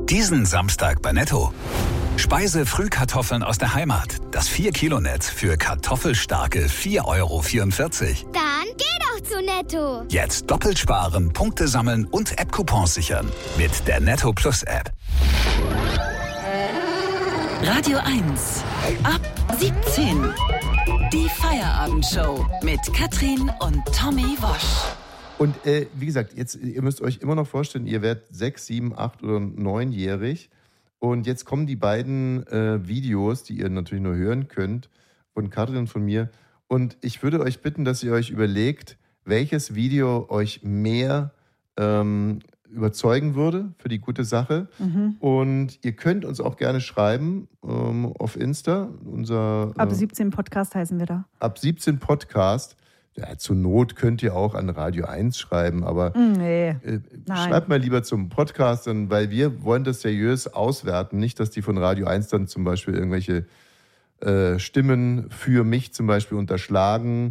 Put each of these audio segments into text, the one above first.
Diesen Samstag bei Netto. Speise-Frühkartoffeln aus der Heimat. Das 4-Kilo-Netz für kartoffelstarke 4,44 €. Dann geh doch zu Netto. Jetzt doppelt sparen, Punkte sammeln und App-Coupons sichern. Mit der Netto Plus App. Radio 1. Ab 17. Die Feierabendshow mit Katrin und Tommy Wosch. Und wie gesagt, jetzt, ihr müsst euch immer noch vorstellen, ihr werdet 6, 7, 8 oder 9-jährig. Und jetzt kommen die beiden Videos, die ihr natürlich nur hören könnt, von Katrin und von mir. Und ich würde euch bitten, dass ihr euch überlegt, welches Video euch mehr überzeugen würde für die gute Sache. Und ihr könnt uns auch gerne schreiben auf Insta. Ab 17 Podcast heißen wir da. Ab 17 Podcast. Ja, zur Not könnt ihr auch an Radio 1 schreiben, aber schreibt mal lieber zum Podcast, weil wir wollen das seriös auswerten. Nicht, dass die von Radio 1 dann zum Beispiel irgendwelche Stimmen für mich zum Beispiel unterschlagen.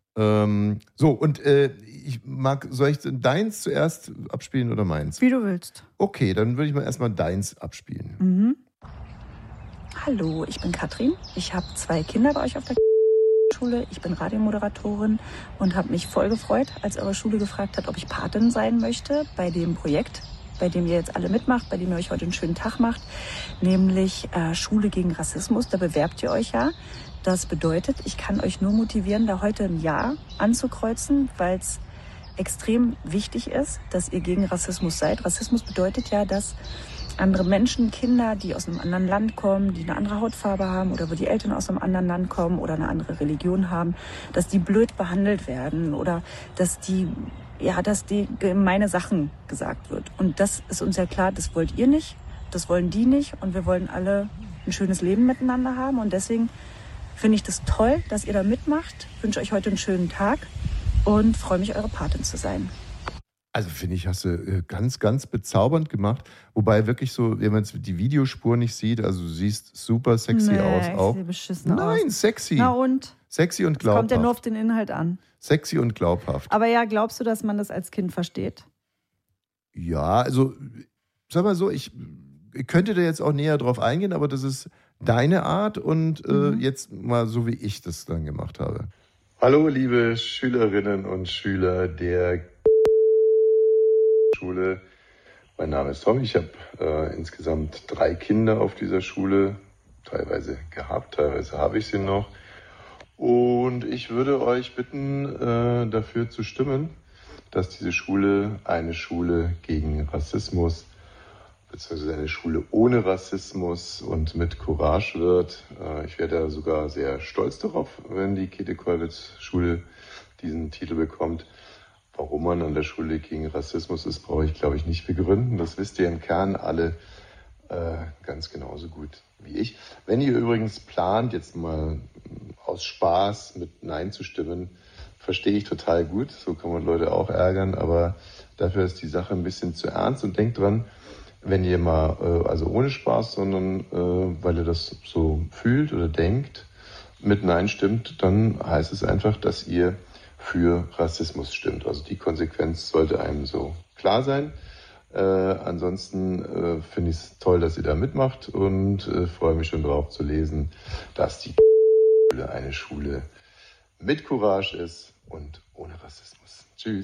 Soll ich deins zuerst abspielen oder meins? Wie du willst. Okay, dann würde ich mal erstmal deins abspielen. Hallo, ich bin Katrin. Ich habe 2 Kinder bei euch auf der Schule. Ich bin Radiomoderatorin und habe mich voll gefreut, als eure Schule gefragt hat, ob ich Patin sein möchte bei dem Projekt, bei dem ihr jetzt alle mitmacht, bei dem ihr euch heute einen schönen Tag macht, nämlich Schule gegen Rassismus. Da bewerbt ihr euch ja. Das bedeutet, ich kann euch nur motivieren, da heute ein Ja anzukreuzen, weil es extrem wichtig ist, dass ihr gegen Rassismus seid. Rassismus bedeutet ja, dass andere Menschen, Kinder, die aus einem anderen Land kommen, die eine andere Hautfarbe haben oder wo die Eltern aus einem anderen Land kommen oder eine andere Religion haben, dass die blöd behandelt werden oder dass die gemeine Sachen gesagt wird. Und das ist uns ja klar, das wollt ihr nicht, das wollen die nicht und wir wollen alle ein schönes Leben miteinander haben. Und deswegen finde ich das toll, dass ihr da mitmacht. Ich wünsche euch heute einen schönen Tag und freue mich, eure Patin zu sein. Also finde ich, hast du ganz, ganz bezaubernd gemacht. Wobei wirklich so, wenn man jetzt die Videospur nicht sieht, also du siehst super sexy aus. Auch. Sieht beschissen aus. Nein, sexy. Na und? Sexy und glaubhaft. Kommt ja nur auf den Inhalt an. Sexy und glaubhaft. Aber ja, glaubst du, dass man das als Kind versteht? Ja, also sag mal so, ich könnte da jetzt auch näher drauf eingehen, aber das ist deine Art und jetzt mal so, wie ich das dann gemacht habe. Hallo, liebe Schülerinnen und Schüler der Schule. Mein Name ist Tommy. Ich habe insgesamt 3 Kinder auf dieser Schule, teilweise gehabt, teilweise habe ich sie noch. Und ich würde euch bitten, dafür zu stimmen, dass diese Schule eine Schule gegen Rassismus beziehungsweise eine Schule ohne Rassismus und mit Courage wird. Ich wäre da sogar sehr stolz darauf, wenn die Käthe-Kollwitz-Schule diesen Titel bekommt. Warum man an der Schule gegen Rassismus ist, brauche ich, glaube ich, nicht begründen. Das wisst ihr im Kern alle ganz genauso gut wie ich. Wenn ihr übrigens plant, jetzt mal aus Spaß mit Nein zu stimmen, verstehe ich total gut. So kann man Leute auch ärgern, aber dafür ist die Sache ein bisschen zu ernst. Und denkt dran, wenn ihr mal, also ohne Spaß, sondern weil ihr das so fühlt oder denkt, mit Nein stimmt, dann heißt es einfach, dass ihr für Rassismus stimmt. Also die Konsequenz sollte einem so klar sein. Ansonsten finde ich es toll, dass ihr da mitmacht und freue mich schon darauf zu lesen, dass die Schule eine Schule mit Courage ist und ohne Rassismus. Tschüss.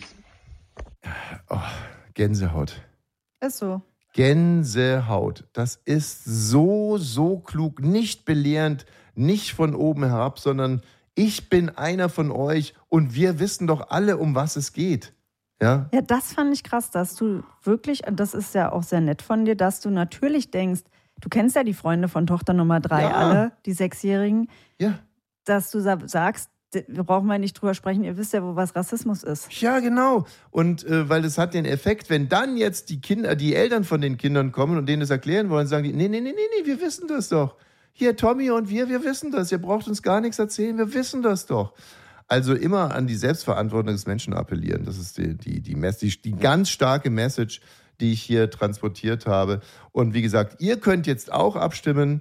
Oh, Gänsehaut. Ist so. Gänsehaut. Das ist so, so klug. Nicht belehrend, nicht von oben herab, sondern ich bin einer von euch und wir wissen doch alle, um was es geht. Ja, das fand ich krass, dass du wirklich, das ist ja auch sehr nett von dir, dass du natürlich denkst, du kennst ja die Freunde von Tochter Nummer 3 alle, die 6-Jährigen, dass du sagst, wir brauchen mal nicht drüber sprechen, ihr wisst ja, wo was Rassismus ist. Ja, genau. Und weil das hat den Effekt, wenn dann jetzt die Eltern von den Kindern kommen und denen das erklären wollen, sagen die, nee, wir wissen das doch. Hier, Tommy und wir wissen das. Ihr braucht uns gar nichts erzählen, wir wissen das doch. Also immer an die Selbstverantwortung des Menschen appellieren. Das ist die ganz starke Message, die ich hier transportiert habe. Und wie gesagt, ihr könnt jetzt auch abstimmen.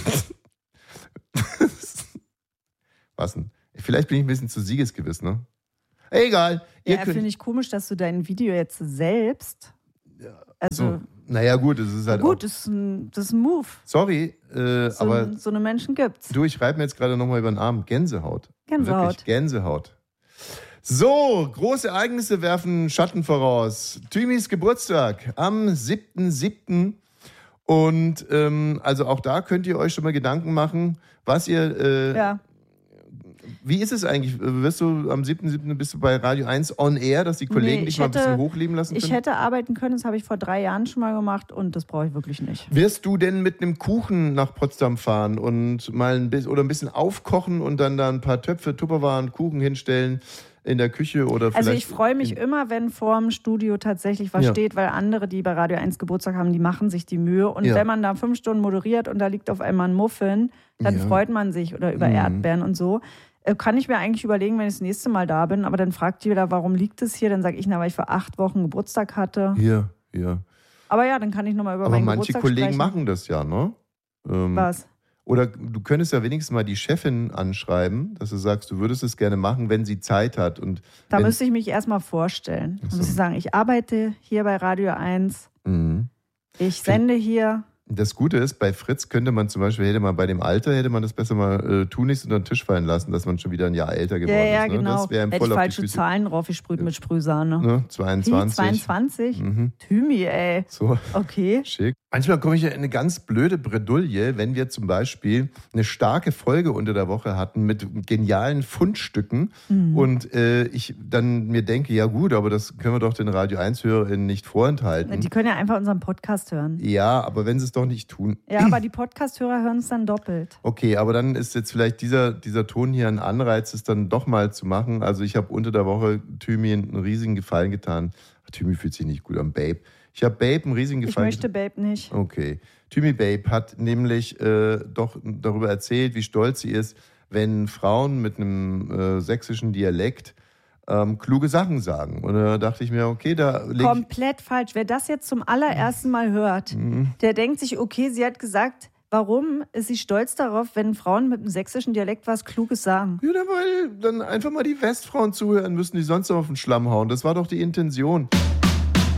Was denn? Vielleicht bin ich ein bisschen zu siegesgewiss, ne? Egal. Finde ich komisch, dass du dein Video jetzt selbst... Also Naja, gut, das ist halt gut, das ist ein Move. Sorry, aber... So eine Menschen gibt's. Du, ich reibe mir jetzt gerade nochmal über den Arm. Gänsehaut. Gänsehaut. Wirklich, Gänsehaut. So, große Ereignisse werfen Schatten voraus. Thymis Geburtstag am 7.7. Und also auch da könnt ihr euch schon mal Gedanken machen, was ihr... Wie ist es eigentlich? Wirst du am 7.7. bist du bei Radio 1 on air, dass die Kollegen dich mal ein bisschen hochleben lassen können? Ich hätte arbeiten können, das habe ich vor 3 Jahren schon mal gemacht und das brauche ich wirklich nicht. Wirst du denn mit einem Kuchen nach Potsdam fahren und mal ein bisschen aufkochen und dann da ein paar Töpfe, Tupperwaren, Kuchen hinstellen in der Küche oder vielleicht... Also ich freue mich immer, wenn vorm Studio tatsächlich was steht, weil andere, die bei Radio 1 Geburtstag haben, die machen sich die Mühe. Und wenn man da 5 Stunden moderiert und da liegt auf einmal ein Muffin, dann freut man sich oder über Erdbeeren und so. Kann ich mir eigentlich überlegen, wenn ich das nächste Mal da bin, aber dann fragt die wieder, warum liegt es hier? Dann sage ich, weil ich vor 8 Wochen Geburtstag hatte. Ja. Aber ja, dann kann ich nochmal über meinen Geburtstag sprechen. Aber manche Kollegen machen das ja, ne? Was? Oder du könntest ja wenigstens mal die Chefin anschreiben, dass du sagst, du würdest es gerne machen, wenn sie Zeit hat. Und da müsste ich mich erstmal vorstellen. Da müsste ich sagen, ich arbeite hier bei Radio 1. Ich sende hier. Das Gute ist, bei Fritz könnte man zum Beispiel, hätte man das besser mal Tunis unter den Tisch fallen lassen, dass man schon wieder ein Jahr älter geworden ist. Ja, genau. Das wäre hätte ich falsche Zahlen drauf, ich sprüht mit Sprühsahne. Ne? 22. 22? Thymi, ey. So. Okay. Schick. Manchmal komme ich ja in eine ganz blöde Bredouille, wenn wir zum Beispiel eine starke Folge unter der Woche hatten mit genialen Fundstücken und ich dann mir denke, ja gut, aber das können wir doch den Radio 1-HörerInnen nicht vorenthalten. Die können ja einfach unseren Podcast hören. Ja, aber wenn sie es doch nicht tun. Ja, aber die Podcast-Hörer hören es dann doppelt. Okay, aber dann ist jetzt vielleicht dieser Ton hier ein Anreiz, es dann doch mal zu machen. Also ich habe unter der Woche Thymi einen riesigen Gefallen getan. Thymi fühlt sich nicht gut an Babe. Ich habe Babe einen riesigen Gefallen. Ich möchte Babe nicht. Okay. Thymi Babe hat nämlich doch darüber erzählt, wie stolz sie ist, wenn Frauen mit einem sächsischen Dialekt kluge Sachen sagen. Und da dachte ich mir, okay, komplett falsch. Wer das jetzt zum allerersten Mal hört, der denkt sich, okay, sie hat gesagt, warum ist sie stolz darauf, wenn Frauen mit einem sächsischen Dialekt was Kluges sagen? Ja, weil dann einfach mal die Westfrauen zuhören müssen, die sonst auf den Schlamm hauen. Das war doch die Intention.